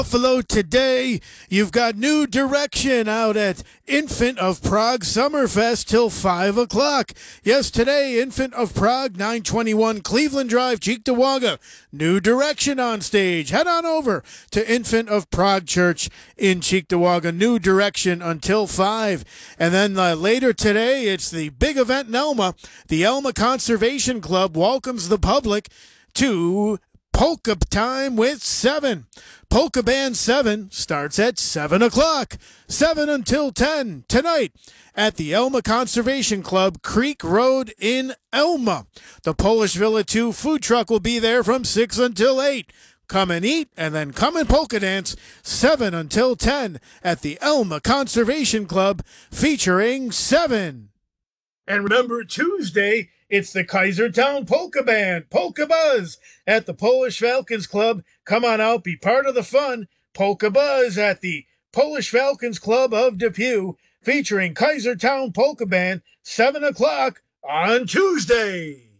Buffalo today. You've got New Direction out at Infant of Prague Summerfest till 5 o'clock. Yes, today, Infant of Prague, 921 Cleveland Drive, Cheektowaga. New Direction on stage. Head on over to Infant of Prague Church in Cheektowaga. New Direction until 5. And then later today, it's the big event in Elma. The Elma Conservation Club welcomes the public to Polka Time with 7. Polka Band 7 starts at 7 o'clock. 7 until 10 tonight at the Elma Conservation Club, Creek Road in Elma. The Polish Villa 2 food truck will be there from 6 until 8. Come and eat and then come and polka dance 7 until 10 at the Elma Conservation Club featuring 7. And remember, Tuesday, it's the Kaisertown Polka Band, Polka Buzz, at the Polish Falcons Club. Come on out, be part of the fun. Polka Buzz at the Polish Falcons Club of Depew, featuring Kaisertown Polka Band, 7 o'clock on Tuesday.